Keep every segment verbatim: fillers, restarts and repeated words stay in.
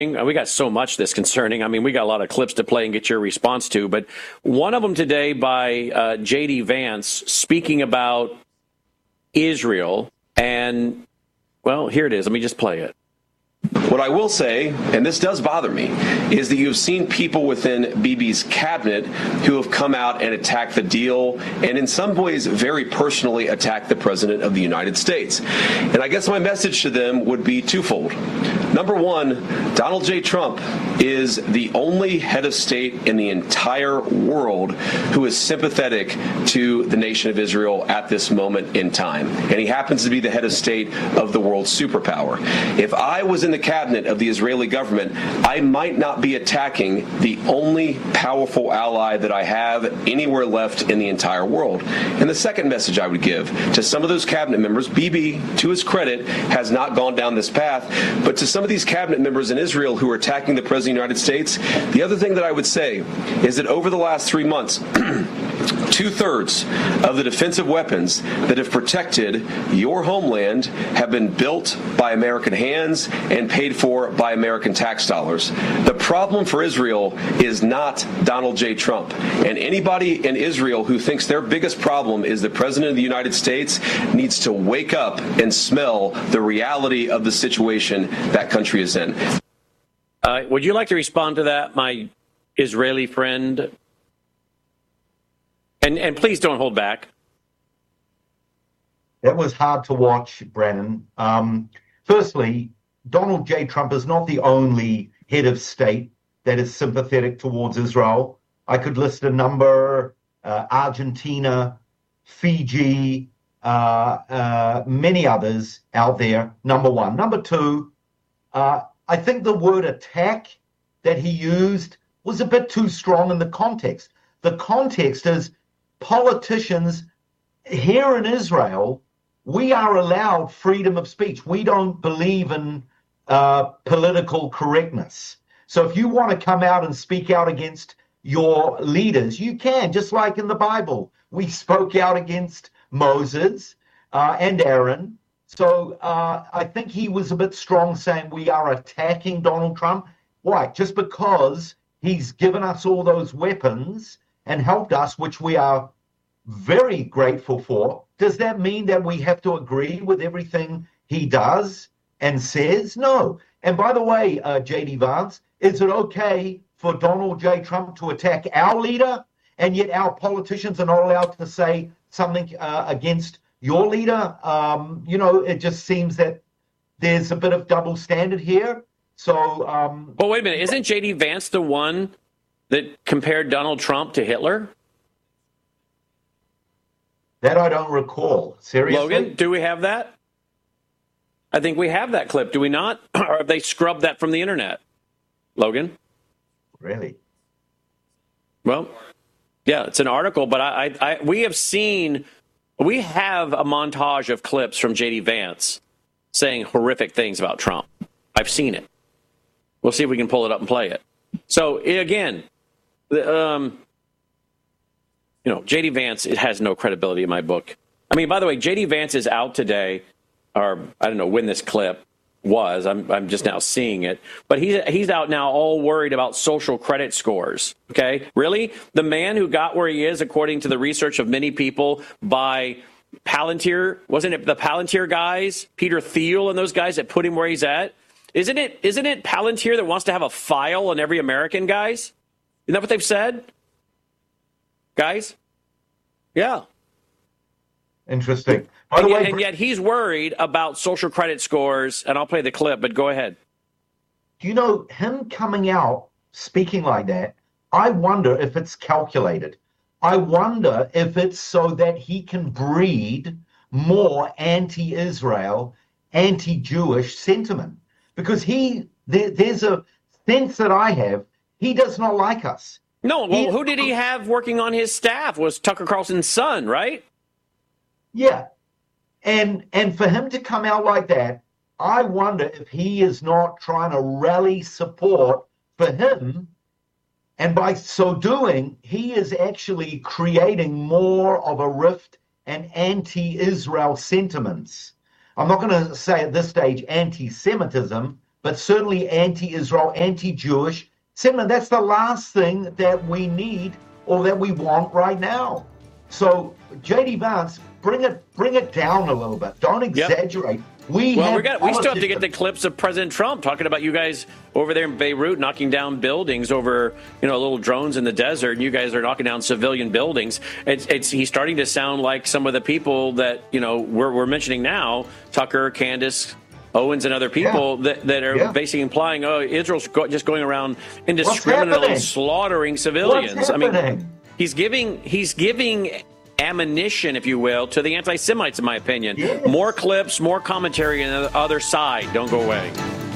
We got so much that's concerning. I mean, we got a lot of clips to play and get your response to, but one of them today by uh, J D Vance speaking about Israel. And, well, here it is. Let me just play it. What I will say, and this does bother me, is that you've seen people within Bibi's cabinet who have come out and attacked the deal and in some ways very personally attacked the President of the United States. And I guess my message to them would be twofold. Number one, Donald J. Trump is the only head of state in the entire world who is sympathetic to the nation of Israel at this moment in time. And he happens to be the head of state of the world's superpower. If I was in the cabinet of the Israeli government, I might not be attacking the only powerful ally that I have anywhere left in the entire world. And the second message I would give to some of those cabinet members, Bibi, to his credit, has not gone down this path, but to some of these cabinet members in Israel who are attacking the President of the United States, the other thing that I would say is that over the last three months, two-thirds of the defensive weapons that have protected your homeland have been built by American hands and paid for by American tax dollars. The problem for Israel is not Donald J. Trump. And anybody in Israel who thinks their biggest problem is the President of the United States needs to wake up and smell the reality of the situation that country is in. Uh, would you like to respond to that, my Israeli friend? And and please don't hold back. That was hard to watch, Brennan. Um, firstly, Donald J. Trump is not the only head of state that is sympathetic towards Israel. I could list a number, uh, Argentina, Fiji, uh, uh, many others out there, number one. Number two, uh, I think the word attack that he used was a bit too strong in the context. The context is politicians here in Israel, we are allowed freedom of speech. We don't believe in uh, political correctness. So if you want to come out and speak out against your leaders, you can, just like in the Bible. We spoke out against Moses uh, and Aaron. So uh, I think he was a bit strong saying we are attacking Donald Trump. Why? Just because he's given us all those weapons and helped us, which we are very grateful for. Does that mean that we have to agree with everything he does and says? No. And by the way, uh, J D Vance, is it okay for Donald J. Trump to attack our leader and yet our politicians are not allowed to say something uh, against your leader? Um, you know, it just seems that there's a bit of double standard here. So, um, well, wait a minute. Isn't J D Vance the one that compared Donald Trump to Hitler? That I don't recall. Seriously? Logan, do we have that? I think we have that clip, do we not? Or have they scrubbed that from the internet? Logan? Really? Well, yeah, it's an article, but I, I, I we have seen, we have a montage of clips from J D Vance saying horrific things about Trump. I've seen it. We'll see if we can pull it up and play it. So, again, the, um, you know, J D Vance, it has no credibility in my book. I mean, by the way, J D Vance is out today, or I don't know when this clip was. I'm I'm just now seeing it. But he's, he's out now all worried about social credit scores. Okay? Really? The man who got where he is, according to the research of many people, by Palantir, wasn't it the Palantir guys, Peter Thiel and those guys that put him where he's at? Isn't it isn't it Palantir that wants to have a file on every American, guys? Isn't that what they've said? Guys? Yeah. Interesting. By And the yet, way, and yet he's worried about social credit scores, and I'll play the clip, but go ahead. do you know, him coming out speaking like that, I wonder if it's calculated. I wonder if it's so that he can breed more anti-Israel, anti-Jewish sentiment. Because he, there, there's a sense that I have, he does not like us. No, well, He- who did he have working on his staff? Was Tucker Carlson's son, right? Yeah. And and for him to come out like that, I wonder if he is not trying to rally support for him. And by so doing, he is actually creating more of a rift and anti-Israel sentiments. I'm not going to say at this stage anti-Semitism, but certainly anti-Israel, anti-Jewish sentiment. That's the last thing that we need or that we want right now. So, J D Vance, bring it bring it down a little bit. Don't exaggerate. Yep. We well, have we got we still have to get the clips of President Trump talking about you guys over there in Beirut knocking down buildings over, you know, little drones in the desert, and you guys are knocking down civilian buildings. It's, it's he's starting to sound like some of the people that, you know, we're, we're mentioning now, Tucker, Candace, Owens, and other people yeah. that, that are yeah. basically implying, oh, Israel's go, just going around indiscriminately slaughtering civilians. I mean, he's giving he's giving ammunition, if you will, to the anti-Semites, in my opinion. Yes. More clips, more commentary on the other side. Don't go away.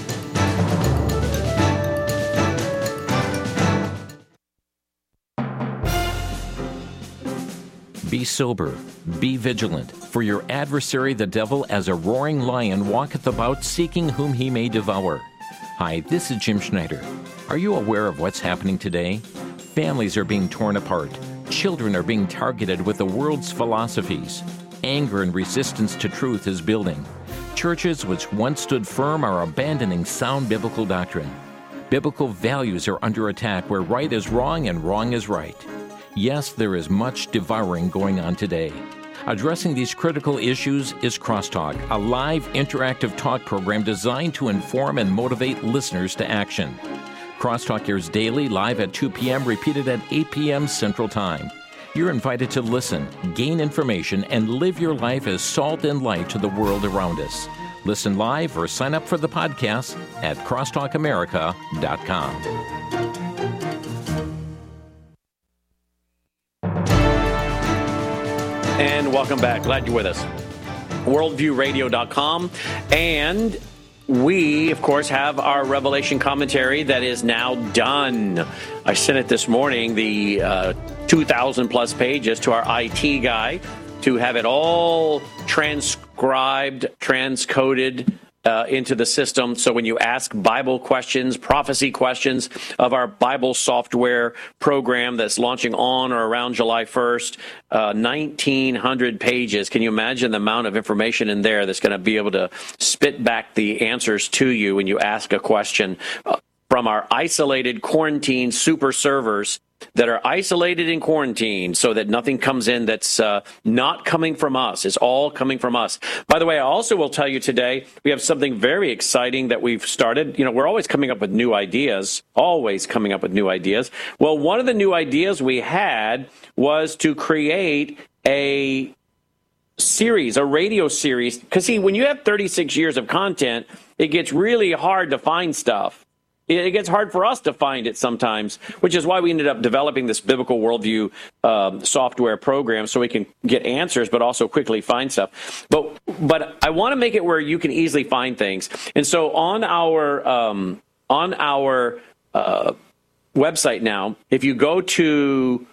Be sober, be vigilant, for your adversary the devil as a roaring lion walketh about seeking whom he may devour. Hi, this is Jim Schneider. Are you aware of what's happening today? Families are being torn apart. Children are being targeted with the world's philosophies. Anger and resistance to truth is building. Churches which once stood firm are abandoning sound biblical doctrine. Biblical values are under attack where right is wrong and wrong is right. Yes, there is much devouring going on today. Addressing these critical issues is Crosstalk, a live interactive talk program designed to inform and motivate listeners to action. Crosstalk airs daily, live at two p.m., repeated at eight p.m. Central Time. You're invited to listen, gain information, and live your life as salt and light to the world around us. Listen live or sign up for the podcast at crosstalk america dot com. And welcome back. Glad you're with us. worldview radio dot com. And we, of course, have our Revelation commentary that is now done. I sent it this morning, the uh, two thousand plus pages, to our I T guy to have it all transcribed, transcoded uh, into the system. So when you ask Bible questions, prophecy questions of our Bible software program that's launching on or around July first, uh, nineteen hundred pages. Can you imagine the amount of information in there that's going to be able to spit back the answers to you when you ask a question uh, from our isolated quarantine super servers that are isolated in quarantine so that nothing comes in that's uh, not coming from us. It's all coming from us. By the way, I also will tell you today, we have something very exciting that we've started. You know, we're always coming up with new ideas, always coming up with new ideas. Well, one of the new ideas we had was to create a series, a radio series. Because, see, when you have thirty-six years of content, it gets really hard to find stuff. It gets hard for us to find it sometimes, which is why we ended up developing this Biblical Worldview um, software program so we can get answers, but also quickly find stuff. But but I want to make it where you can easily find things. And so on our um, on our uh, website now, if you go to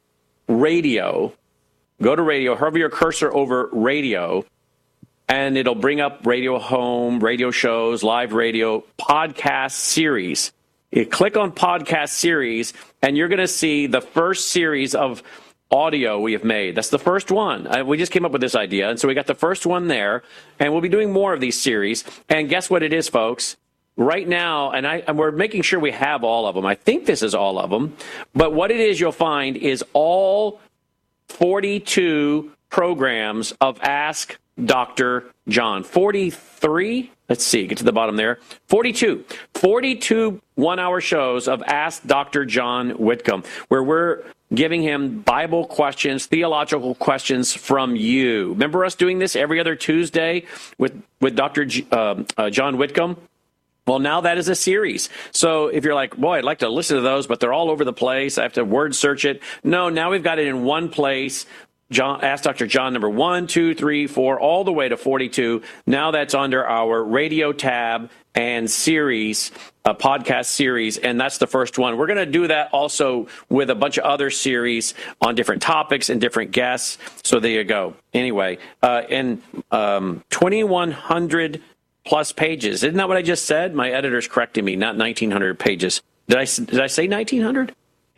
radio, go to radio, hover your cursor over radio, and it'll bring up Radio Home, radio shows, live radio, podcast series. You click on podcast series, and you're going to see the first series of audio we have made. That's the first one. Uh, we just came up with this idea, and so we got the first one there, and we'll be doing more of these series. And guess what it is, folks? Right now, and, I, and we're making sure we have all of them. I think this is all of them. But what it is you'll find is all forty-two programs of Ask Doctor John. forty-three, let's see, get to the bottom there. forty-two. forty-two one-hour shows of Ask Doctor John Whitcomb, where we're giving him Bible questions, theological questions from you. Remember us doing this every other Tuesday with, with Doctor G, uh, uh, John Whitcomb? Well, now that is a series. So if you're like, boy, I'd like to listen to those, but they're all over the place, I have to word search it. No, now we've got it in one place. John, Ask Doctor John number one, two, three, four, all the way to forty-two. Now that's under our radio tab and series, a podcast series, and that's the first one. We're going to do that also with a bunch of other series on different topics and different guests. So there you go. Anyway, uh, and um, twenty-one hundred plus pages. Isn't that what I just said? My editor's correcting me, not nineteen hundred pages. Did I, did I say nineteen hundred?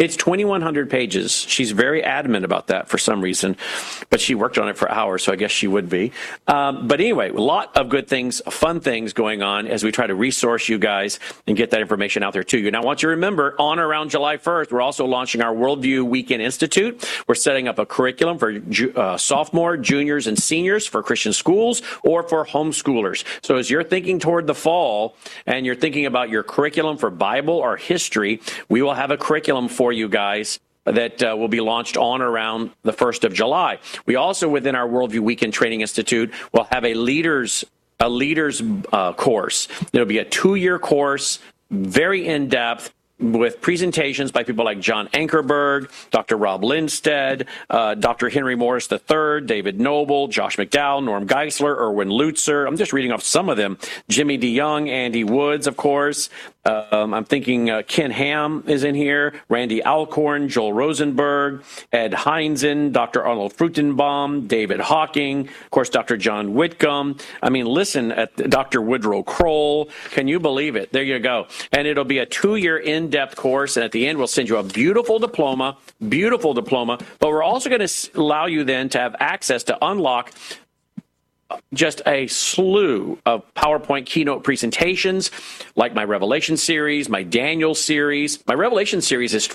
It's twenty-one hundred pages. She's very adamant about that for some reason, but she worked on it for hours, so I guess she would be. Um, but anyway, a lot of good things, fun things going on as we try to resource you guys and get that information out there to you. Now, I want you to remember, on or around July first, we're also launching our Worldview Weekend Institute. We're setting up a curriculum for uh, sophomore, juniors, and seniors for Christian schools or for homeschoolers. So as you're thinking toward the fall and you're thinking about your curriculum for Bible or history, we will have a curriculum for you guys that uh, will be launched on or around the first of July. We also, within our Worldview Weekend Training Institute, will have a leaders a leaders uh, course. It'll be a two-year course, very in-depth, with presentations by people like John Ankerberg, Doctor Rob Lindstedt, uh, Doctor Henry Morris the third, David Noble, Josh McDowell, Norm Geisler, Erwin Lutzer. I'm just reading off some of them. Jimmy DeYoung, Andy Woods, of course. Um, I'm thinking uh, Ken Ham is in here, Randy Alcorn, Joel Rosenberg, Ed Heinzen, Doctor Arnold Fruchtenbaum, David Hawking, of course, Doctor John Whitcomb. I mean, listen at Doctor Woodrow Kroll. Can you believe it? There you go. And it'll be a two-year in-depth course, and at the end, we'll send you a beautiful diploma, beautiful diploma, but we're also going to allow you then to have access to unlock just a slew of PowerPoint keynote presentations, like my Revelation series, my Daniel series. My Revelation series is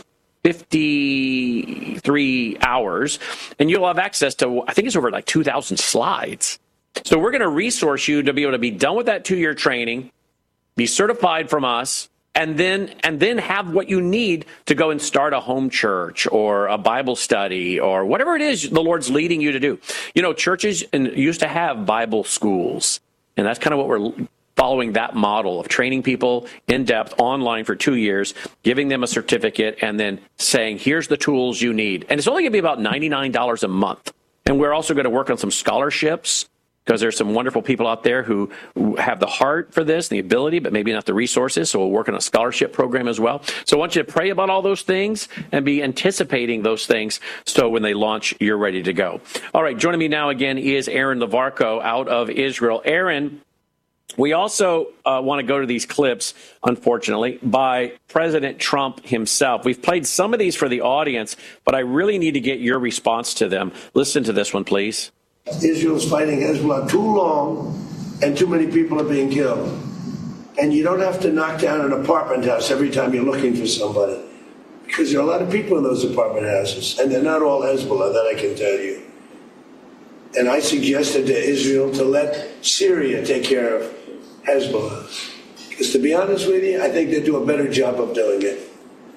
fifty-three hours, and you'll have access to, I think it's over like two thousand slides. So we're going to resource you to be able to be done with that two-year training, be certified from us, and then and then have what you need to go and start a home church or a Bible study or whatever it is the Lord's leading you to do. You know, churches used to have Bible schools, and that's kind of what we're following, that model of training people in depth online for two years, giving them a certificate, and then saying, here's the tools you need. And it's only going to be about ninety-nine dollars a month. And we're also going to work on some scholarships, because there's some wonderful people out there who have the heart for this, the ability, but maybe not the resources. So we'll work on a scholarship program as well. So I want you to pray about all those things and be anticipating those things, so when they launch, you're ready to go. All right, joining me now again is Aaron Levarco out of Israel. Aaron, we also uh, want to go to these clips, unfortunately, by President Trump himself. We've played some of these for the audience, but I really need to get your response to them. Listen to this one, please. Israel's fighting Hezbollah too long, and too many people are being killed. And you don't have to knock down an apartment house every time you're looking for somebody, because there are a lot of people in those apartment houses, and they're not all Hezbollah, that I can tell you. And I suggested to Israel to let Syria take care of Hezbollah, because to be honest with you, I think they do a better job of doing it.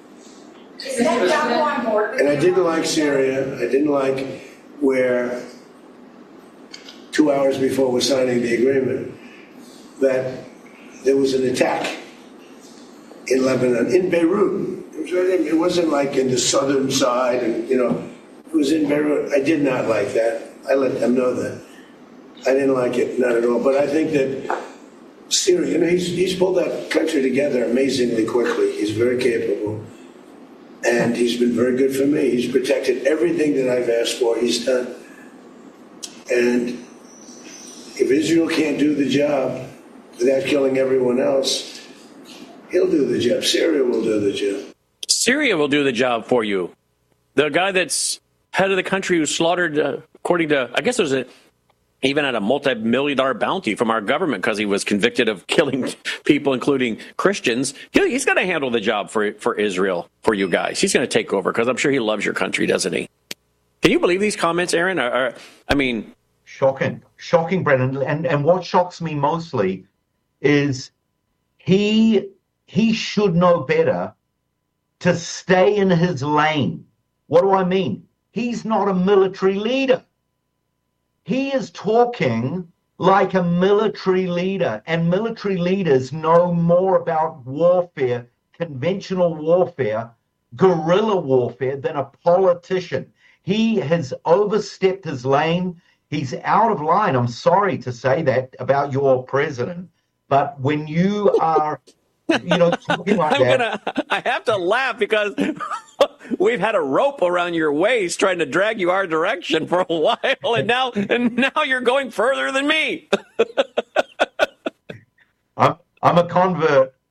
And I didn't like Syria. I didn't like where two hours before we're signing the agreement, that there was an attack in Lebanon, in Beirut. It wasn't like in the southern side, and you know, it was in Beirut. I did not like that. I let them know that. I didn't like it, not at all. But I think that Syria, you know, he's, he's pulled that country together amazingly quickly. He's very capable. And he's been very good for me. He's protected everything that I've asked for, he's done. And if Israel can't do the job without killing everyone else, he'll do the job. Syria will do the job. Syria will do the job for you. The guy that's head of the country who slaughtered, uh, according to, I guess it was a, even at a multi-million dollar bounty from our government because he was convicted of killing people, including Christians. He, he's going to handle the job for, for Israel, for you guys. He's going to take over because I'm sure he loves your country, doesn't he? Can you believe these comments, Aaron? Or, or, I mean... Shocking, shocking, Brennan. And and what shocks me mostly is he he should know better to stay in his lane. What do I mean? He's not a military leader. He is talking like a military leader, and military leaders know more about warfare, conventional warfare, guerrilla warfare than a politician. He has overstepped his lane. He's out of line. I'm sorry to say that about your president, but when you are, you know, talking like I'm that, gonna, I have to laugh because we've had a rope around your waist trying to drag you our direction for a while, and now, and now you're going further than me. I'm, I'm a convert.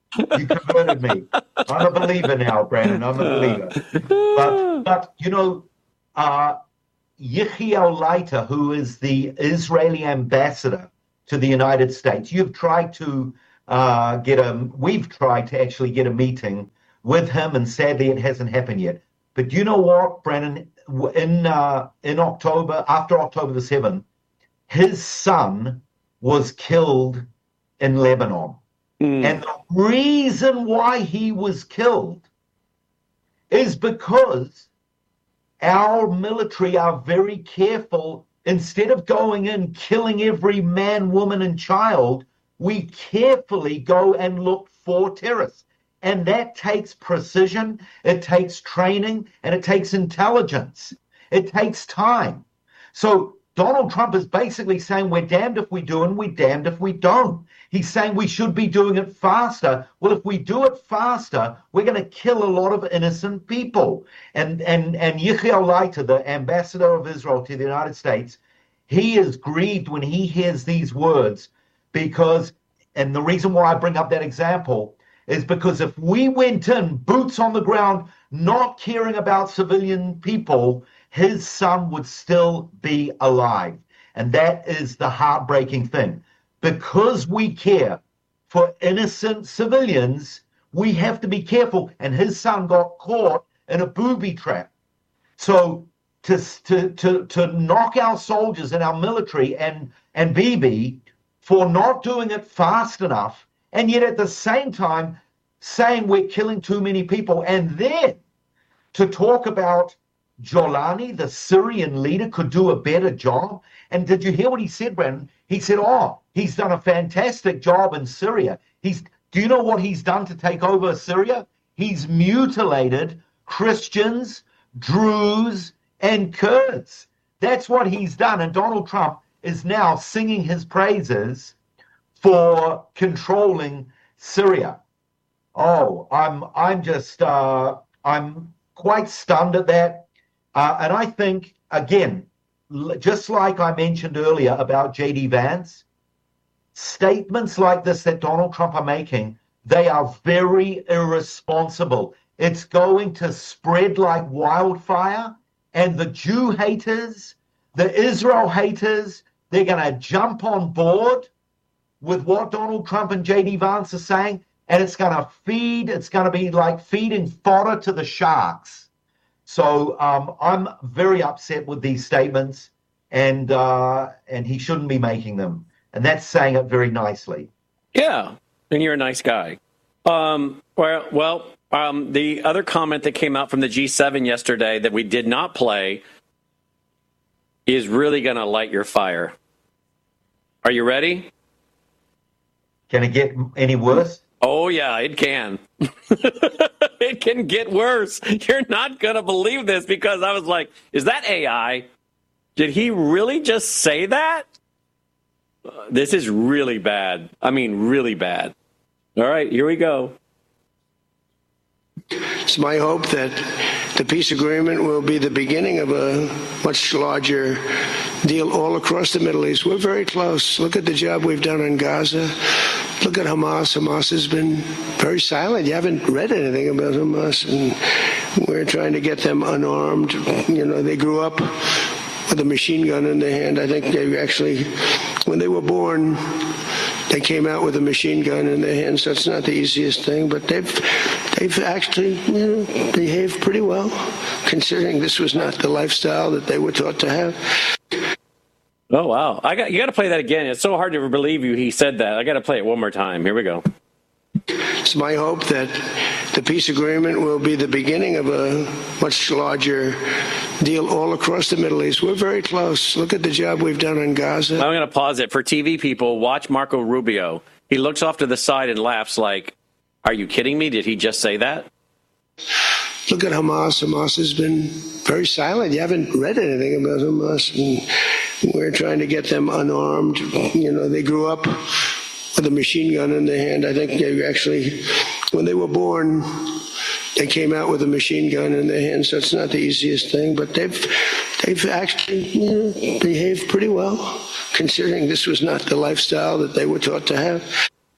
You converted me. I'm a believer now, Brandon. I'm a believer. But, but you know, uh, Yechiel Leiter, who is the Israeli ambassador to the United States, you've tried to uh, get a, we've tried to actually get a meeting with him, and sadly it hasn't happened yet. But you know what, Brandon? In uh, in October, after October the seventh, his son was killed in Lebanon. Mm. And the reason why he was killed is because our military are very careful. Instead of going in, killing every man, woman, and child, we carefully go and look for terrorists. And that takes precision, it takes training, and it takes intelligence. It takes time. So Donald Trump is basically saying we're damned if we do and we're damned if we don't. He's saying we should be doing it faster. Well, if we do it faster, we're going to kill a lot of innocent people. And and and Yechiel Leiter, the ambassador of Israel to the United States, he is grieved when he hears these words because, and the reason why I bring up that example is because if we went in, boots on the ground, not caring about civilian people, his son would still be alive. And that is the heartbreaking thing. Because we care for innocent civilians, we have to be careful. And his son got caught in a booby trap. So to, to, to, to knock our soldiers and our military and, and Bibi for not doing it fast enough, and yet at the same time saying we're killing too many people, and then to talk about Jolani, the Syrian leader, could do a better job. And did you hear what he said, Brandon? He said, oh, he's done a fantastic job in Syria. He's, do you know what he's done to take over Syria? He's mutilated Christians, Druze, and Kurds. That's what he's done. And Donald Trump is now singing his praises for controlling Syria. Oh, I'm I'm just uh, I'm quite stunned at that, uh, and I think again, just like I mentioned earlier about J D Vance, statements like this that Donald Trump are making, they are very irresponsible. It's going to spread like wildfire, and the Jew haters, the Israel haters, they're going to jump on board with what Donald Trump and J D Vance are saying, and it's going to feed, it's going to be like feeding fodder to the sharks. So um, I'm very upset with these statements, and uh, and he shouldn't be making them. And that's saying it very nicely. Yeah, and you're a nice guy. Um, well, well um, the other comment that came out from the G seven yesterday that we did not play is really going to light your fire. Are you ready? Can it get any worse? Oh, yeah, it can. It can get worse. You're not going to believe this because I was like, is that A I? Did he really just say that? Uh, this is really bad. I mean, really bad. All right, here we go. It's my hope that the peace agreement will be the beginning of a much larger deal all across the Middle East. We're very close. Look at the job we've done in Gaza. Look at Hamas. Hamas has been very silent. You haven't read anything about Hamas, and we're trying to get them unarmed. You know, they grew up with a machine gun in their hand. I think they actually, when they were born, they came out with a machine gun in their hands. That's not the easiest thing, but they've they've actually, you know, behaved pretty well, considering this was not the lifestyle that they were taught to have. Oh wow! I got you. Got to play that again. It's so hard to believe you. He said that. I got to play it one more time. Here we go. It's my hope that the peace agreement will be the beginning of a much larger deal all across the Middle East. We're very close. Look at the job we've done in Gaza. I'm going to pause it for T V people. Watch Marco Rubio. He looks off to the side and laughs like, "Are you kidding me? Did he just say that?" Look at Hamas. Hamas has been very silent. You haven't read anything about Hamas, and we're trying to get them unarmed. You know, they grew up with a machine gun in their hand. I think they actually, when they were born, they came out with a machine gun in their hands. That's not the easiest thing, but they've they've actually, you know, behaved pretty well, considering this was not the lifestyle that they were taught to have.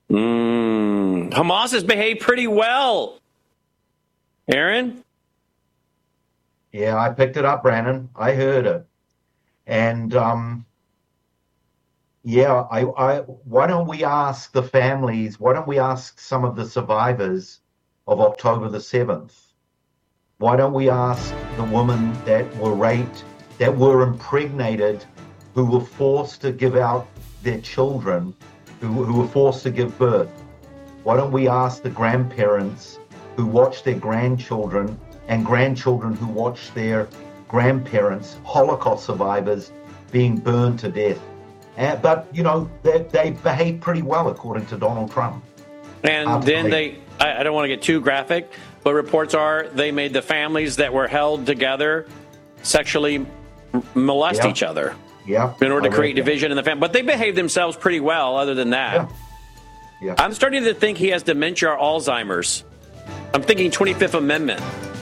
Mm, Hamas has behaved pretty well. Aaron? Yeah, I picked it up, Brandon. I heard it. And, um, yeah, I, I, why don't we ask the families, why don't we ask some of the survivors of October the seventh? Why don't we ask the women that were raped, that were impregnated, who were forced to give out their children, who, who were forced to give birth? Why don't we ask the grandparents who watched their grandchildren and grandchildren who watched their grandparents, Holocaust survivors, being burned to death? Uh, but, you know, they, they behaved pretty well, according to Donald Trump. And After then they, I, I don't want to get too graphic, but reports are they made the families that were held together sexually molest Yeah. each other. Yeah. In order I to create read that. division in the family. But they behaved themselves pretty well other than that. Yeah. Yeah. I'm starting to think he has dementia or Alzheimer's. I'm thinking twenty-fifth Amendment.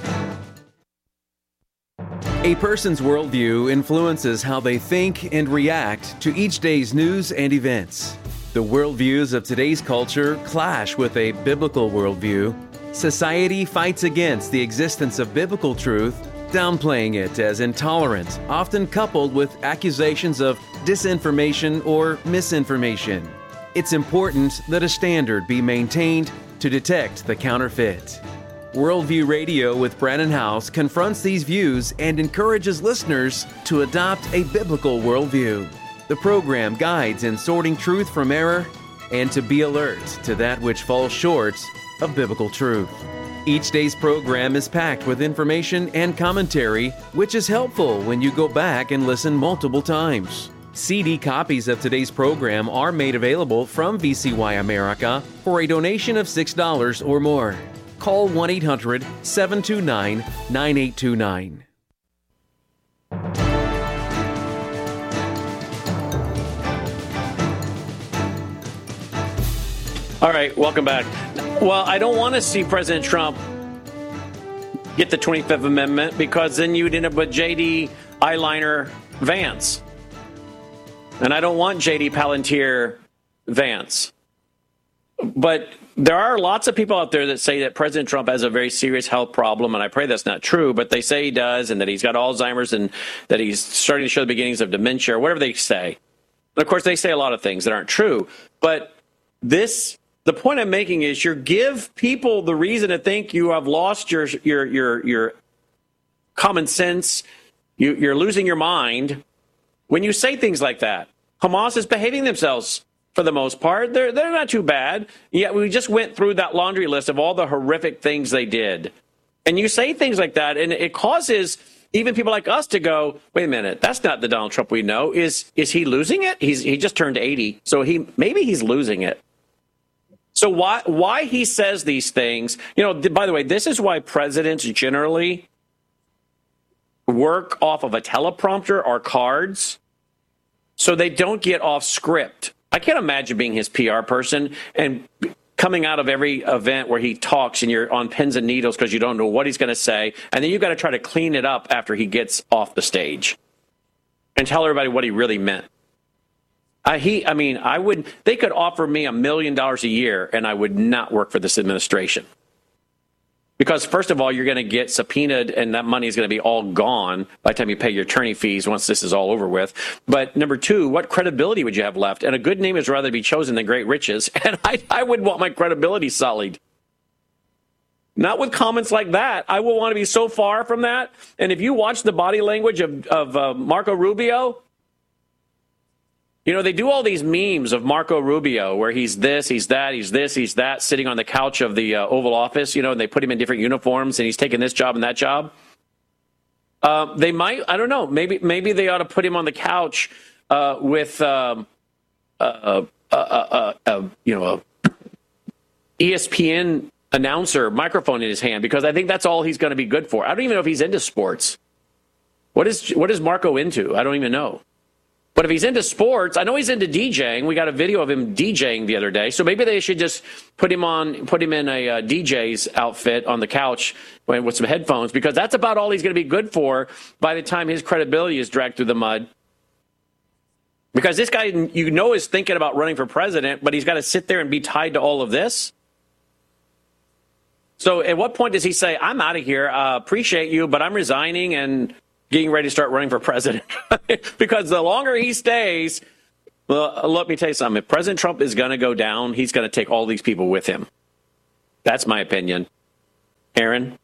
A person's worldview influences how they think and react to each day's news and events. The worldviews of today's culture clash with a biblical worldview. Society fights against the existence of biblical truth, downplaying it as intolerant, often coupled with accusations of disinformation or misinformation. It's important that a standard be maintained to detect the counterfeit. Worldview Radio with Brannon Howse confronts these views and encourages listeners to adopt a biblical worldview. The program guides in sorting truth from error and to be alert to that which falls short of biblical truth. Each day's program is packed with information and commentary, which is helpful when you go back and listen multiple times. C D copies of today's program are made available from V C Y America for a donation of six dollars or more. Call one eight hundred seven two nine nine eight two nine. All right, welcome back. Well, I don't want to see President Trump get the twenty-fifth Amendment because then you'd end up with J D eyeliner Vance. And I don't want J D Palantir Vance. But there are lots of people out there that say that President Trump has a very serious health problem, and I pray that's not true, but they say he does, and that he's got Alzheimer's, and that he's starting to show the beginnings of dementia, or whatever they say. And of course, they say a lot of things that aren't true. But this, the point I'm making is you give people the reason to think you have lost your your your your common sense, you, you're losing your mind when you say things like that. Hamas is behaving themselves. For the most part, they're they're not too bad. Yet we just went through that laundry list of all the horrific things they did. And you say things like that, and it causes even people like us to go, wait a minute, that's not the Donald Trump we know. Is is he losing it? He's he just turned eighty, so he maybe he's losing it. So why why he says these things, you know, by the way, this is why presidents generally work off of a teleprompter or cards so they don't get off script. I can't imagine being his P R person and coming out of every event where he talks and you're on pins and needles because you don't know what he's going to say. And then you've got to try to clean it up after he gets off the stage and tell everybody what he really meant. I, he, I mean, I would, they could offer me a million dollars a year and I would not work for this administration. Because, first of all, you're going to get subpoenaed and that money is going to be all gone by the time you pay your attorney fees once this is all over with. But number two, what credibility would you have left? And a good name is rather to be chosen than great riches. And I, I would want my credibility sullied. Not with comments like that. I will want to be so far from that. And if you watch the body language of, of uh, Marco Rubio, you know, they do all these memes of Marco Rubio where he's this, he's that, he's this, he's that, sitting on the couch of the uh, Oval Office, you know, and they put him in different uniforms and he's taking this job and that job. Uh, they might, I don't know, maybe maybe they ought to put him on the couch uh, with, um, uh, uh, uh, uh, you know, a E S P N announcer microphone in his hand, because I think that's all he's going to be good for. I don't even know if he's into sports. What is what is Marco into? I don't even know. But if he's into sports, I know he's into DJing. We got a video of him DJing the other day. So maybe they should just put him on, put him in a uh, D J's outfit on the couch with some headphones, because that's about all he's going to be good for by the time his credibility is dragged through the mud. Because this guy, you know, is thinking about running for president, but he's got to sit there and be tied to all of this. So at what point does he say, I'm out of here, uh, appreciate you, but I'm resigning and getting ready to start running for president? Because the longer he stays, well, let me tell you something. If President Trump is going to go down, he's going to take all these people with him. That's my opinion. Aaron?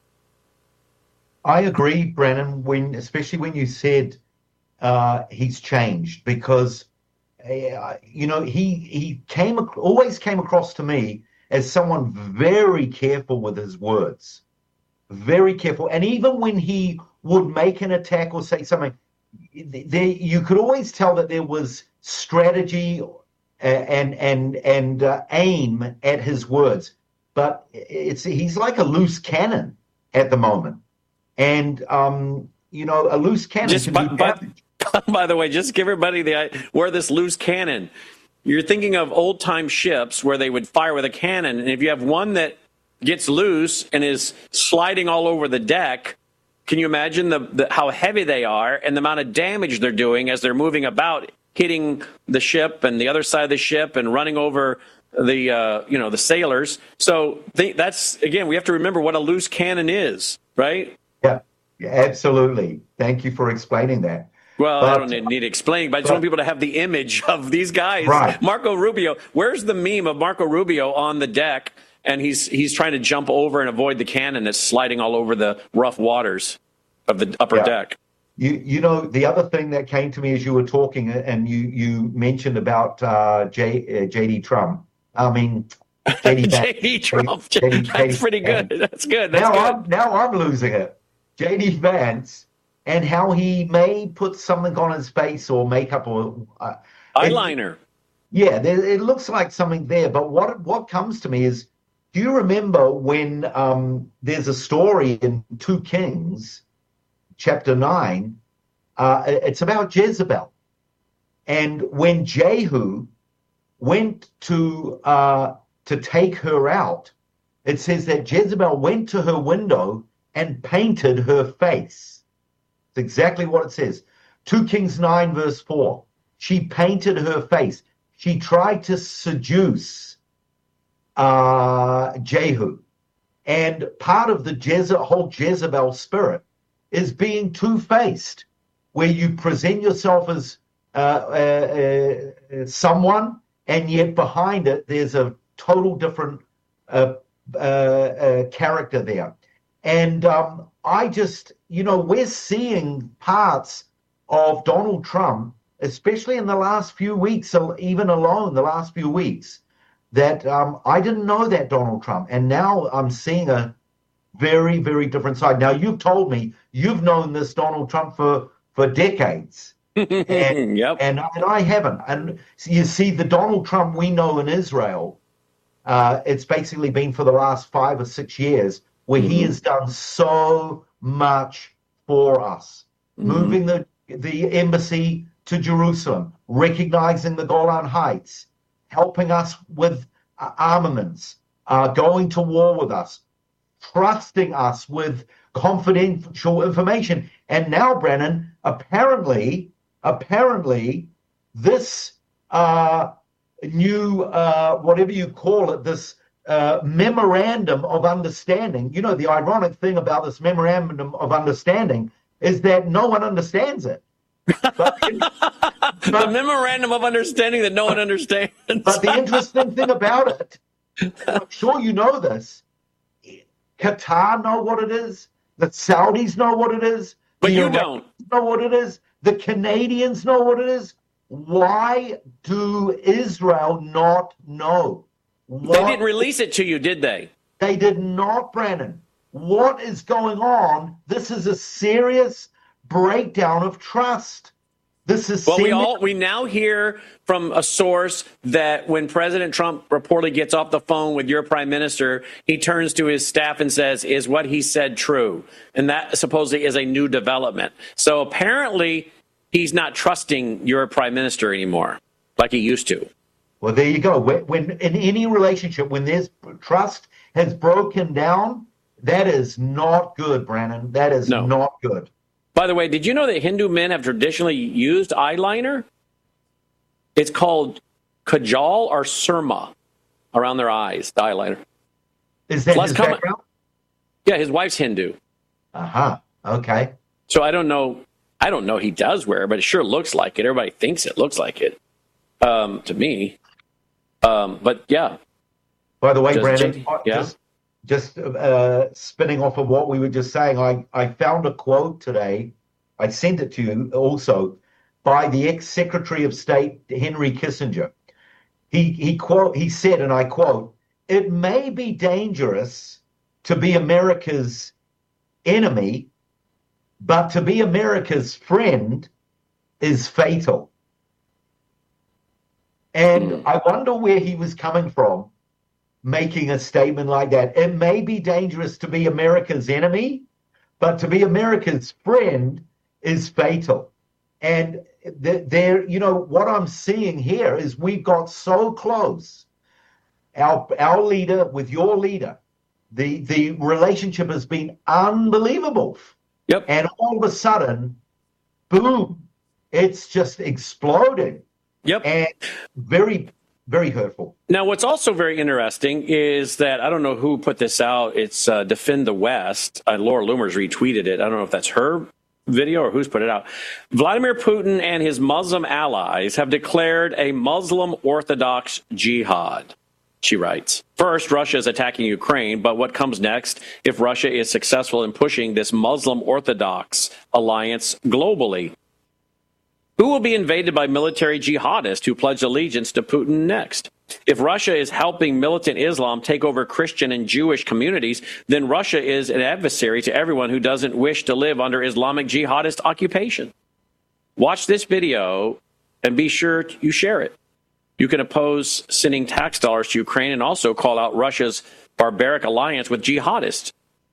I agree, Brennan, when especially when you said uh, he's changed, because, uh, you know, he, he came always came across to me as someone very careful with his words, very careful. And even when he would make an attack or say something, there, you could always tell that there was strategy and and and uh, aim at his words. But it's he's like a loose cannon at the moment, and um, you know, a loose cannon. Just by, by, by the way, just give everybody the where this loose cannon. You're thinking of old time ships where they would fire with a cannon, and if you have one that gets loose and is sliding all over the deck, can you imagine the, the how heavy they are and the amount of damage they're doing as they're moving about, hitting the ship and the other side of the ship and running over the uh, you know the sailors. So they, that's again, we have to remember what a loose cannon is, right? Yeah, yeah, absolutely. Thank you for explaining that. Well, but, I don't need, need explaining, but I just but, want people to have the image of these guys. Right. Marco Rubio. Where's the meme of Marco Rubio on the deck, and he's he's trying to jump over and avoid the cannon that's sliding all over the rough waters of the upper yeah. deck? You you know, the other thing that came to me as you were talking, and you, you mentioned about uh, J, uh, J D Trump. I mean, J D J D Trump. J D, that's pretty good. That's good. That's now good. I'm now I'm losing it. J D Vance. And how he may put something on his face or makeup or uh, eyeliner. It, yeah, there, it looks like something there. But what what comes to me is, do you remember when um, there's a story in Two Kings, chapter nine? Uh, it's about Jezebel, and when Jehu went to uh, to take her out, it says that Jezebel went to her window and painted her face. Exactly what it says. Two Kings nine, verse four. She painted her face. She tried to seduce uh, Jehu. And part of the Jeze- whole Jezebel spirit is being two-faced, where you present yourself as uh, uh, uh, someone, and yet behind it, there's a total different uh, uh, uh, character there. And um, I just, you know, we're seeing parts of Donald Trump, especially in the last few weeks, even alone the last few weeks, that um, I didn't know that Donald Trump. And now I'm seeing a very, very different side. Now, you've told me you've known this Donald Trump for, for decades. and, yep. and, and I haven't. And you see, the Donald Trump we know in Israel, uh, it's basically been for the last five or six years, where mm-hmm. he has done so much for us, mm-hmm. moving the the embassy to Jerusalem, recognizing the Golan Heights, helping us with uh, armaments, uh, going to war with us, trusting us with confidential information. And now, Brennan, apparently, apparently, this uh, new, uh, whatever you call it, this Uh, memorandum of understanding. You know, the ironic thing about this memorandum of understanding is that no one understands it. But, but, the memorandum of understanding that no one understands. But the interesting thing about it, I'm sure you know this, Qatar know what it is, the Saudis know what it is, but the you Iranians don't know what it is, the Canadians know what it is. Why do Israel not know? What? They didn't release it to you, did they? They did not, Brandon. What is going on? This is a serious breakdown of trust. This is well, we all we now hear from a source that when President Trump reportedly gets off the phone with your prime minister, he turns to his staff and says, "Is what he said true?" And that supposedly is a new development. So apparently, he's not trusting your prime minister anymore like he used to. Well, there you go. When, when in any relationship, when there's trust has broken down, that is not good, Brandon. That is no. not good. By the way, did you know that Hindu men have traditionally used eyeliner? It's called Kajal or Surma around their eyes, the eyeliner. Is that Less his common. background? Yeah, his wife's Hindu. Uh-huh. Okay. So I don't know. I don't know he does wear, but it sure looks like it. Everybody thinks it looks like it um, to me. Um, but yeah. By the way, Just- Brandon, yeah. just, just uh, spinning off of what we were just saying, I, I found a quote today. I sent it to you also by the ex-Secretary of State, Henry Kissinger. He, he, quote, he said, and I quote, "It may be dangerous to be America's enemy, but to be America's friend is fatal." And Mm. I wonder where he was coming from, making a statement like that. It may be dangerous to be America's enemy, but to be America's friend is fatal. And there, you know, what I'm seeing here is we've got so close. Our our leader with your leader, the the relationship has been unbelievable. Yep. And all of a sudden, boom, it's just exploding. Yep. And very, very hurtful. Now, what's also very interesting is that I don't know who put this out. It's uh, Defend the West. Uh, Laura Loomer's retweeted it. I don't know if that's her video or who's put it out. Vladimir Putin and his Muslim allies have declared a Muslim Orthodox jihad, she writes. First, Russia is attacking Ukraine, but what comes next if Russia is successful in pushing this Muslim Orthodox alliance globally? Who will be invaded by military jihadists who pledge allegiance to Putin next? If Russia is helping militant Islam take over Christian and Jewish communities, then Russia is an adversary to everyone who doesn't wish to live under Islamic jihadist occupation. Watch this video and be sure you share it. You can oppose sending tax dollars to Ukraine and also call out Russia's barbaric alliance with jihadists.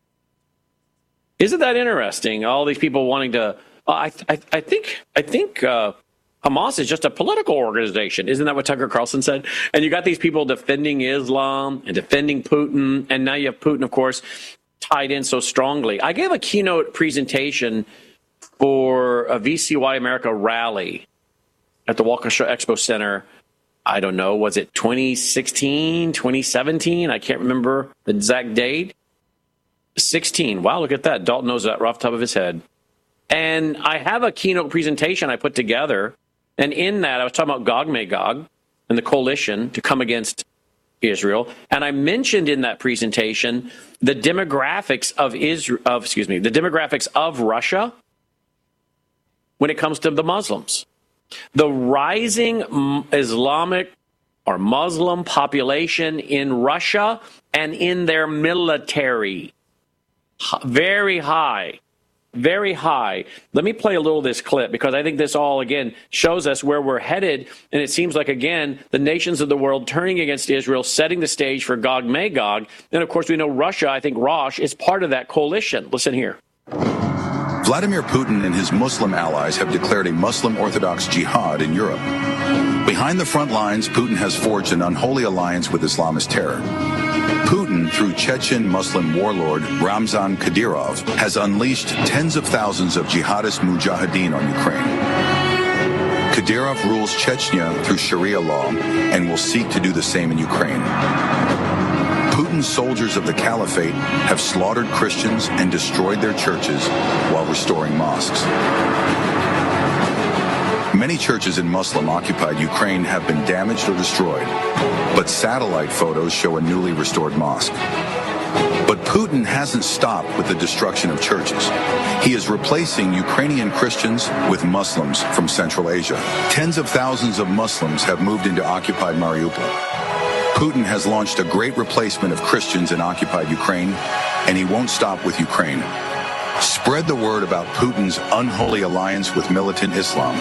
Isn't that interesting? All these people wanting to... Uh, I, I, I think I think uh, Hamas is just a political organization. Isn't that what Tucker Carlson said? And you got these people defending Islam and defending Putin, and now you have Putin, of course, tied in so strongly. I gave a keynote presentation for a V C Y America rally at the Waukesha Expo Center. I don't know, was it twenty sixteen, twenty seventeen? I can't remember the exact date. sixteen. Wow, look at that. Dalton knows that right off the top of his head. And I have a keynote presentation I put together. And in that, I was talking about Gog Magog and the coalition to come against Israel. And I mentioned in that presentation the demographics of Israel, of, excuse me, the demographics of Russia when it comes to the Muslims. The rising Islamic or Muslim population in Russia and in their military. Very high. Very high. Let me play a little of this clip because I think this all, again, shows us where we're headed. And it seems like, again, the nations of the world turning against Israel, setting the stage for Gog Magog. And, of course, we know Russia, I think Rosh, is part of that coalition. Listen here. Vladimir Putin and his Muslim allies have declared a Muslim Orthodox jihad in Europe. Behind the front lines, Putin has forged an unholy alliance with Islamist terror. Putin, through Chechen Muslim warlord Ramzan Kadyrov, has unleashed tens of thousands of jihadist mujahideen on Ukraine. Kadyrov rules Chechnya through Sharia law and will seek to do the same in Ukraine. Putin's soldiers of the caliphate have slaughtered Christians and destroyed their churches while restoring mosques. Many churches in Muslim-occupied Ukraine have been damaged or destroyed, but satellite photos show a newly restored mosque. But Putin hasn't stopped with the destruction of churches. He is replacing Ukrainian Christians with Muslims from Central Asia. Tens of thousands of Muslims have moved into occupied Mariupol. Putin has launched a great replacement of Christians in occupied Ukraine, and he won't stop with Ukraine. Spread the word about Putin's unholy alliance with militant Islam.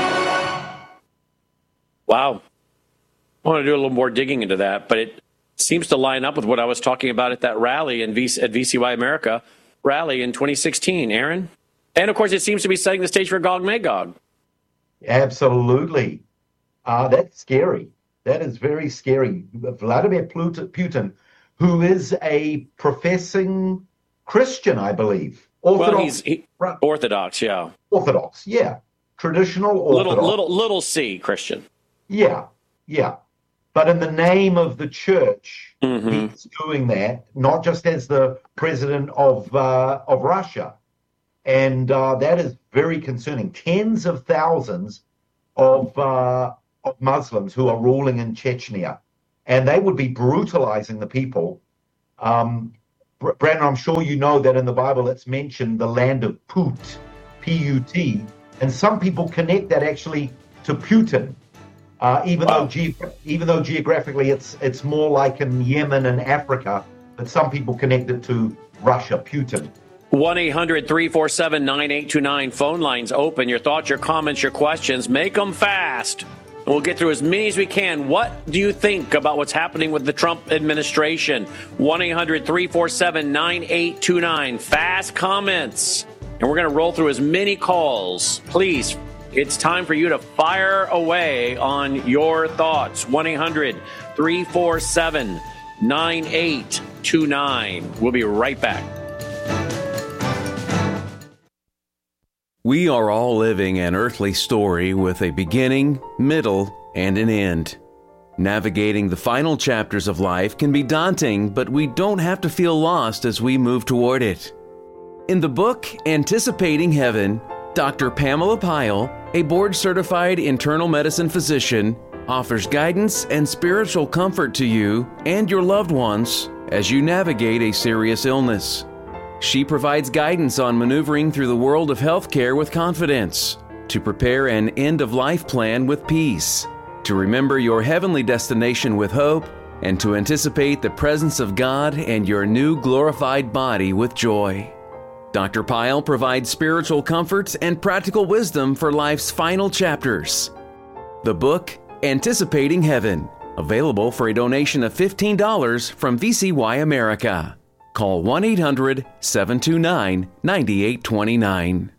Wow. I want to do a little more digging into that, but it seems to line up with what I was talking about at that rally in v- at V C Y America rally in twenty sixteen, Aaron. And, of course, it seems to be setting the stage for Gog Magog. Absolutely. Uh, that's scary. That is very scary. Vladimir Putin, who is a professing Christian, I believe. Orthodox. Well, he's he, Orthodox, yeah. Orthodox, yeah. Traditional Orthodox. Little, little, little C Christian. Yeah, yeah. But in the name of the church, mm-hmm. he's doing that, not just as the president of uh, of Russia. And uh, that is very concerning. Tens of thousands of, uh, of Muslims who are ruling in Chechnya, and they would be brutalizing the people. Um, Brandon, I'm sure you know that in the Bible it's mentioned the land of Put, P U T, and some people connect that actually to Putin, uh, even wow. though ge- even though geographically it's it's more like in Yemen and Africa, but some people connect it to Russia, Putin. one eight hundred three four seven nine eight two nine. Phone lines open. Your thoughts, your comments, your questions. Make them fast. And we'll get through as many as we can. What do you think about what's happening with the Trump administration? one eight hundred three four seven nine eight two nine. Fast comments. And we're going to roll through as many calls. Please, it's time for you to fire away on your thoughts. one eight hundred three four seven nine eight two nine. We'll be right back. We are all living an earthly story with a beginning, middle, and an end. Navigating the final chapters of life can be daunting, but we don't have to feel lost as we move toward it. In the book, Anticipating Heaven, Doctor Pamela Pyle, a board-certified internal medicine physician, offers guidance and spiritual comfort to you and your loved ones as you navigate a serious illness. She provides guidance on maneuvering through the world of healthcare with confidence, to prepare an end-of-life plan with peace, to remember your heavenly destination with hope, and to anticipate the presence of God and your new glorified body with joy. Doctor Pyle provides spiritual comfort and practical wisdom for life's final chapters. The book, Anticipating Heaven, available for a donation of fifteen dollars from V C Y America. Call one eight hundred seven two nine nine eight two nine.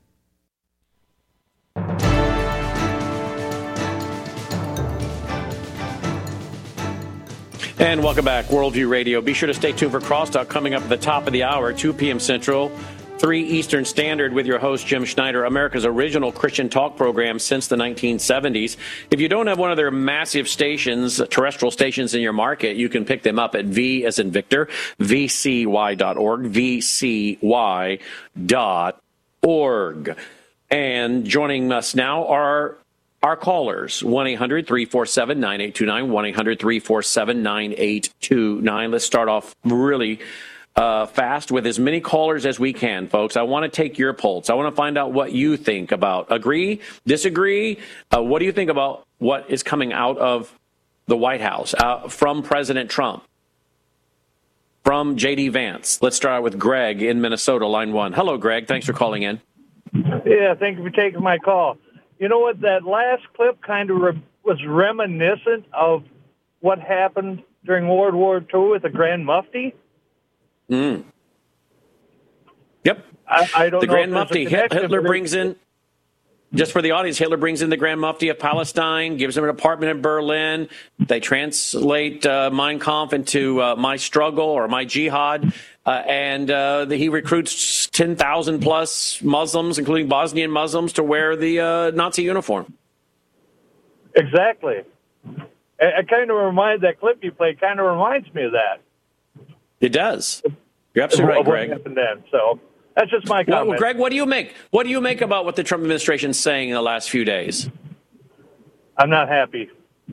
And welcome back, Worldview Radio. Be sure to stay tuned for Crosstalk coming up at the top of the hour, two p.m. Central, three Eastern Standard, with your host, Jim Schneider, America's original Christian talk program since the nineteen seventies. If you don't have one of their massive stations, terrestrial stations in your market, you can pick them up at V as in Victor, V C Y dot org, V C Y dot org. And joining us now are our callers, one eight hundred three four seven nine eight two nine, one eight hundred three four seven nine eight two nine. Let's start off really Uh, fast with as many callers as we can, folks. I want to take your pulse. I want to find out what you think about. Agree? Disagree? Uh, what do you think about what is coming out of the White House, uh, from President Trump, from J D Vance? Let's start with Greg in Minnesota, line one. Hello, Greg. Thanks for calling in. Yeah, thank you for taking my call. You know what? That last clip kind of re- was reminiscent of what happened during World War Two with the Grand Mufti. Mm. Yep. I, I don't the know Grand Mufti. Hitler brings in, just for the audience, Hitler brings in the Grand Mufti of Palestine, gives him an apartment in Berlin. They translate uh, Mein Kampf into uh, My Struggle or My Jihad. Uh, and uh, the, he recruits ten thousand plus Muslims, including Bosnian Muslims, to wear the uh, Nazi uniform. Exactly. It, it kind of reminds, that clip you played kind of reminds me of that. It does. You're absolutely right, Greg. What happened then? So that's just my comment. Well, Greg, what do you make? What do you make about what the Trump administration is saying in the last few days? I'm not happy.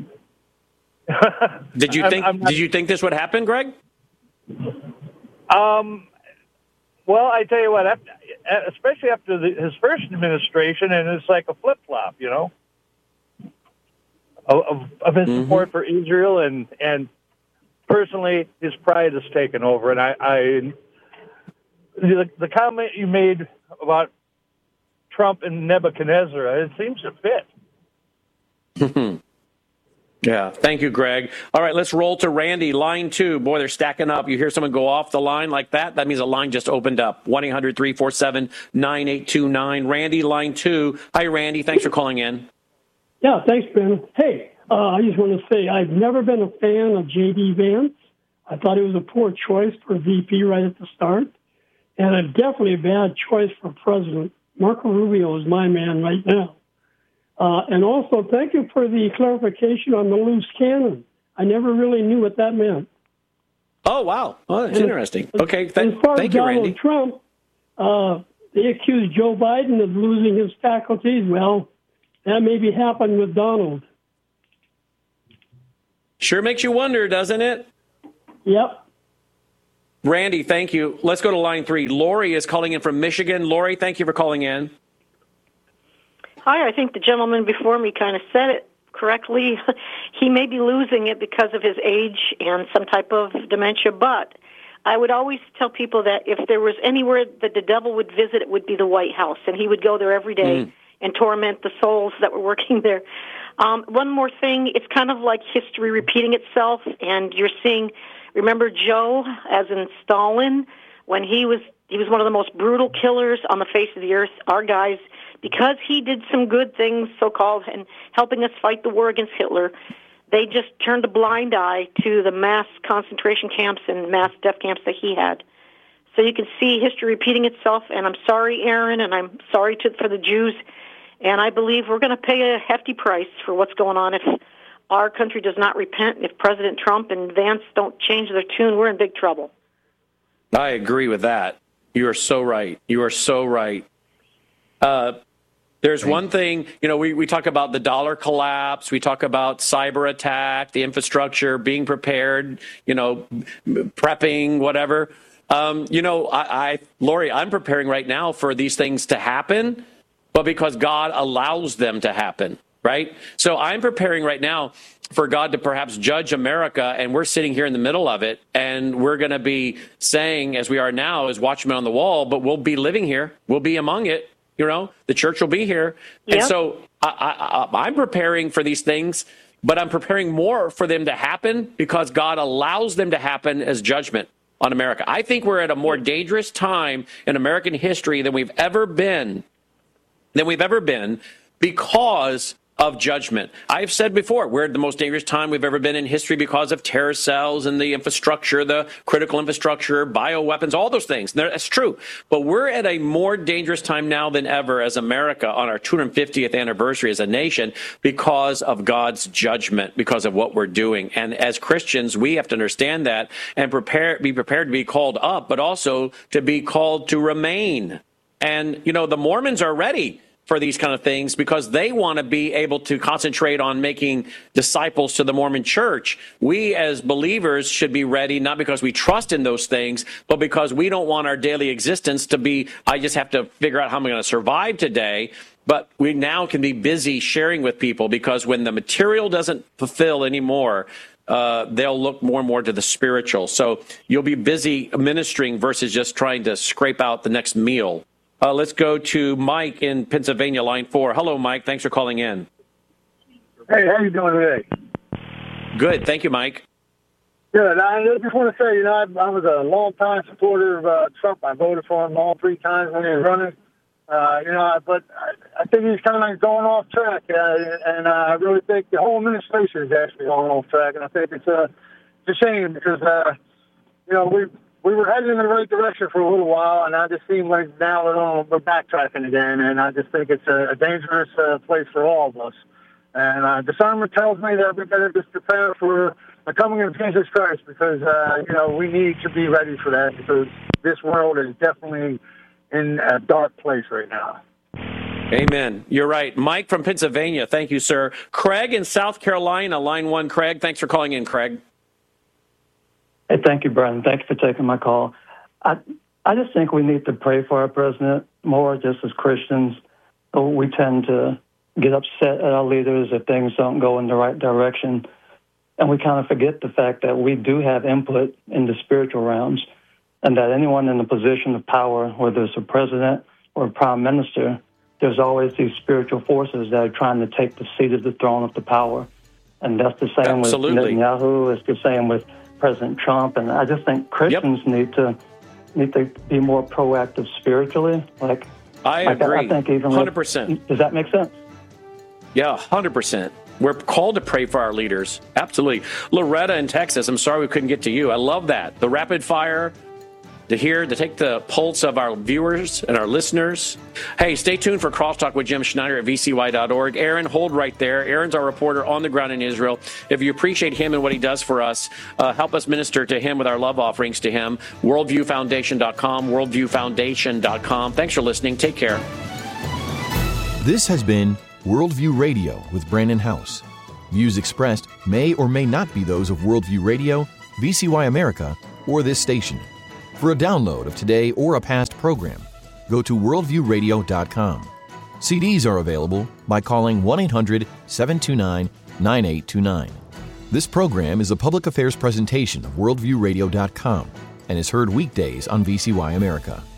Did you think? I'm, I'm not, did you think this would happen, Greg? Um. Well, I tell you what, after, especially after the, his first administration, and it's like a flip flop, you know, of, of his mm-hmm. support for Israel and and. Personally, his pride has taken over, and I, I the, the comment you made about Trump and Nebuchadnezzar, it seems to fit. Yeah, thank you, Greg. All right, let's roll to Randy, line two. Boy, they're stacking up. You hear someone go off the line like that, that means a line just opened up. one eight hundred three four seven nine eight two nine. Randy, line two. Hi, Randy. Thanks for calling in. Yeah, thanks, Ben. Hey. Uh, I just want to say I've never been a fan of J D Vance. I thought it was a poor choice for V P right at the start. And definitely a bad choice for president. Marco Rubio is my man right now. Uh, and also, thank you for the clarification on the loose cannon. I never really knew what that meant. Oh, wow. Oh, that's and interesting. Okay, th- as far thank as you, Donald Randy. Trump, uh, they accused Joe Biden of losing his faculties. Well, that maybe happened with Donald. Sure makes you wonder, doesn't it? Yep. Randy, thank you. Let's go to line three. Lori is calling in from Michigan. Lori, thank you for calling in. Hi, I think the gentleman before me kind of said it correctly. He may be losing it because of his age and some type of dementia, but I would always tell people that if there was anywhere that the devil would visit, it would be the White House, and he would go there every day mm. and torment the souls that were working there. Um, one more thing, it's kind of like history repeating itself, and you're seeing, remember Joe, as in Stalin, when he was he was one of the most brutal killers on the face of the earth. Our guys, because he did some good things, so-called, and helping us fight the war against Hitler, they just turned a blind eye to the mass concentration camps and mass death camps that he had. So you can see history repeating itself, and I'm sorry, Aaron, and I'm sorry to, for the Jews, and I believe we're going to pay a hefty price for what's going on if our country does not repent. If President Trump and Vance don't change their tune, we're in big trouble. I agree with that. You are so right. You are so right. Uh, there's one thing, you know, we, we talk about the dollar collapse. We talk about cyber attack, the infrastructure, being prepared, you know, prepping, whatever. Um, you know, I, I, Lori, I'm preparing right now for these things to happen, but because God allows them to happen, right? So I'm preparing right now for God to perhaps judge America, and we're sitting here in the middle of it, and we're going to be saying, as we are now, as watchmen on the wall, but we'll be living here. We'll be among it. You know, the church will be here. Yep. And so I, I, I'm preparing for these things, but I'm preparing more for them to happen because God allows them to happen as judgment on America. I think we're at a more dangerous time in American history than we've ever been, than we've ever been because of judgment. I've said before, we're at the most dangerous time we've ever been in history because of terror cells and the infrastructure, the critical infrastructure, bioweapons, all those things. That's true. But we're at a more dangerous time now than ever as America on our two hundred fiftieth anniversary as a nation because of God's judgment, because of what we're doing. And as Christians, we have to understand that and prepare, be prepared to be called up, but also to be called to remain. And, you know, the Mormons are ready for these kind of things because they want to be able to concentrate on making disciples to the Mormon church. We as believers should be ready, not because we trust in those things, but because we don't want our daily existence to be, I just have to figure out how I'm going to survive today. But we now can be busy sharing with people because when the material doesn't fulfill anymore, uh, they'll look more and more to the spiritual. So you'll be busy ministering versus just trying to scrape out the next meal. Uh, let's go to Mike in Pennsylvania, line four. Hello, Mike. Thanks for calling in. Hey, how you doing today? Good. Thank you, Mike. Good. I just want to say, you know, I, I was a long-time supporter of uh, Trump. I voted for him all three times when he was running. Uh, you know, but I, I think he's kind of like going off track, uh, and uh, I really think the whole administration is actually going off track, and I think it's, uh, it's a shame because, uh, you know, we we were heading in the right direction for a little while, and I just seem like now we're, on, we're backtracking again, and I just think it's a, a dangerous uh, place for all of us. And uh, discernment tells me that we better just prepare for the coming of Jesus Christ because, uh, you know, we need to be ready for that because this world is definitely in a dark place right now. Amen. You're right. Mike from Pennsylvania. Thank you, sir. Craig in South Carolina, line one. Craig, thanks for calling in, Craig. Hey, thank you, Brendan. Thank you for taking my call. I I just think we need to pray for our president more just as Christians. We tend to get upset at our leaders if things don't go in the right direction. And we kind of forget the fact that we do have input in the spiritual realms and that anyone in a position of power, whether it's a president or a prime minister, there's always these spiritual forces that are trying to take the seat of the throne of the power. And that's the same Absolutely. with Netanyahu. It's the same with President Trump. And I just think Christians yep. need to need to be more proactive spiritually. Like I like agree. I think even one hundred percent. With, does that make sense? Yeah, one hundred percent. We're called to pray for our leaders. Absolutely. Loretta in Texas, I'm sorry we couldn't get to you. I love that. The rapid fire. to hear, to take the pulse of our viewers and our listeners. Hey, stay tuned for Crosstalk with Jim Schneider at v c y dot org. Aaron, hold right there. Aaron's our reporter on the ground in Israel. If you appreciate him and what he does for us, uh, help us minister to him with our love offerings to him. worldview foundation dot com, worldview foundation dot com. Thanks for listening. Take care. This has been Worldview Radio with Brandon House. Views expressed may or may not be those of Worldview Radio, V C Y America, or this station. For a download of today or a past program, go to worldview radio dot com. C Ds are available by calling one eight hundred seven two nine nine eight two nine. This program is a public affairs presentation of worldview radio dot com and is heard weekdays on V C Y America.